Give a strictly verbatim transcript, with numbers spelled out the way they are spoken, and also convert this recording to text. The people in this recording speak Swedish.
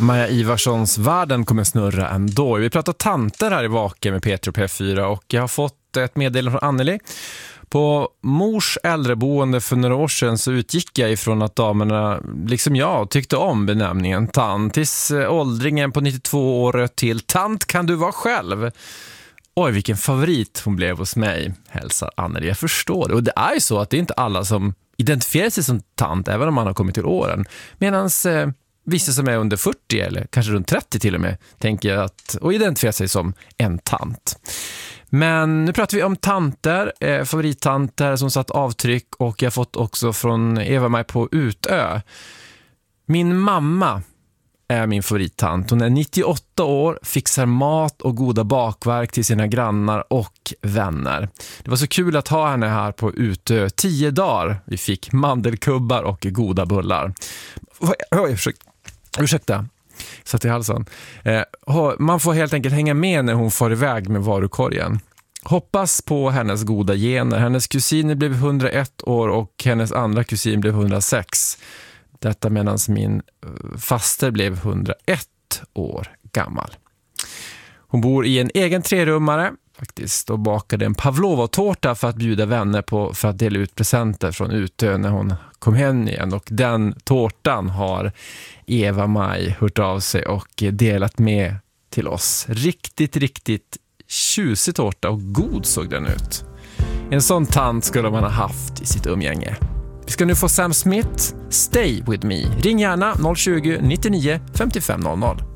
Maja Ivarssons Världen kommer snurra ändå. Vi pratar tanter här i Vaken med Peter och P fyra och jag har fått ett meddelande från Anneli. På mors äldreboende för några år sedan så utgick jag ifrån att damerna, liksom jag, tyckte om benämningen tant. Tills åldringen på nittiotvå år till tant kan du vara själv. Oj, vilken favorit hon blev hos mig, hälsar Anneli. Jag förstår det. Och det är ju så att det är inte alla som identifierar sig som tant, även om man har kommit till åren. Medan eh, vissa som är under fyrtio eller kanske runt trettio till och med tänker att, och identifierar sig som en tant. Men nu pratar vi om tanter, eh, favorittanter som satt avtryck, och jag har fått också från Eva Maj på Utö. Min mamma är min favorittant. Hon är nittioåtta år, fixar mat och goda bakverk till sina grannar och vänner. Det var så kul att ha henne här på Utö tio dagar. Vi fick mandelkubbar och goda bullar. Oj, ursäkta. ursäkta. Satt i halsen. Eh, man får helt enkelt hänga med när hon får iväg med varukorgen. Hoppas på hennes goda gener. Hennes kusin blev hundraett år och hennes andra kusin blev hundrasex. Detta medan min faster blev hundraett år gammal. Hon bor i en egen trerummare faktiskt och bakade en pavlova-tårta för att bjuda vänner på för att dela ut presenter från Utö när hon kom hem igen. Och den tårtan har Eva Maj hört av sig och delat med till oss. Riktigt, riktigt tjusig tårta och god såg den ut. En sån tant skulle man ha haft i sitt umgänge. Vi ska nu få Sam Smith, Stay With Me. Ring gärna noll tjugo, nittionio, femtiofem noll noll.